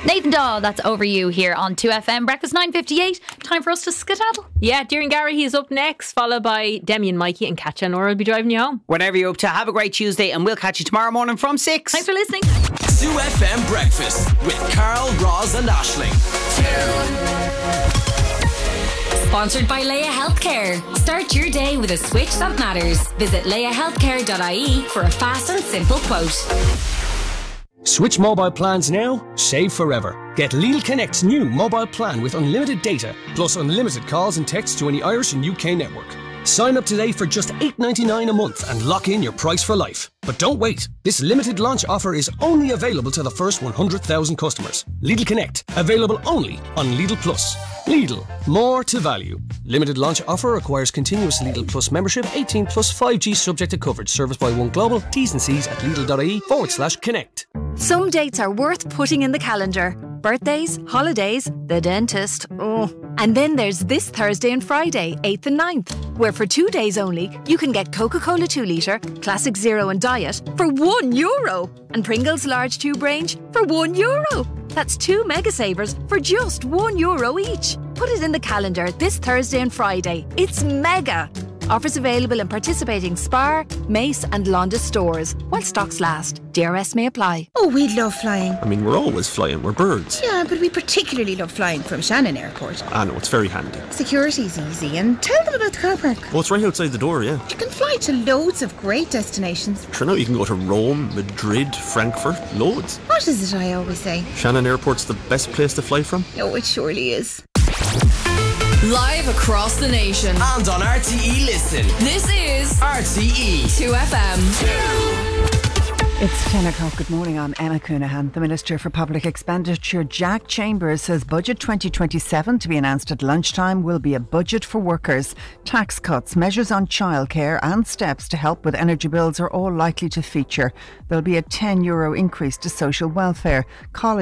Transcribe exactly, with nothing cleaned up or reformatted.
Nathan Dahl, that's Over You here on two F M. Breakfast nine fifty-eight. Time for us to skedaddle. Yeah, Dear and Gary, he's up next, followed by Demi and Mikey, and Katja and Nora will be driving you home. Whatever you're up to, have a great Tuesday, and we'll catch you tomorrow morning from six. Thanks for listening. two F M Breakfast with Carl, Roz and Aisling. Sponsored by Leia Healthcare. Start your day with a switch that matters. Visit leia healthcare dot I E for a fast and simple quote. Switch mobile plans now, save forever. Get Lidl Connect's new mobile plan with unlimited data, plus unlimited calls and texts to any Irish and U K network. Sign up today for just eight ninety-nine a month and lock in your price for life. But don't wait. This limited launch offer is only available to the first one hundred thousand customers. Lidl Connect, available only on Lidl Plus. Lidl, more to value. Limited launch offer requires continuous Lidl Plus membership, eighteen plus five G subject to coverage. Service by One Global. T's and C's at lidl.ie forward slash connect. Some dates are worth putting in the calendar. Birthdays, holidays, the dentist. Oh. And then there's this Thursday and Friday, eighth and ninth, where for two days only, you can get Coca-Cola two litre, Classic Zero and Diet for one euro. And Pringles large tube range for one euro. That's two mega savers for just one euro each. Put it in the calendar this Thursday and Friday. It's mega. Offers available in participating Spar, Mace and Londis stores while stocks last. D R S may apply. Oh, we love flying. I mean, we're always flying. We're birds. Yeah, but we particularly love flying from Shannon Airport. I know, it's very handy. Security's easy, and tell them about the car park. Oh, it's right outside the door, yeah. You can fly to loads of great destinations. Sure, now you can go to Rome, Madrid, Frankfurt, loads. What is it I always say? Shannon Airport's the best place to fly from. Oh, it surely is. Live across the nation. And on R T E Listen. This is R T E two F M. It's ten o'clock. Good morning. I'm Emma Coonahan. The Minister for Public Expenditure, Jack Chambers, says Budget twenty twenty-seven, to be announced at lunchtime, will be a budget for workers. Tax cuts, measures on childcare and steps to help with energy bills are all likely to feature. There'll be a ten euro increase to social welfare. College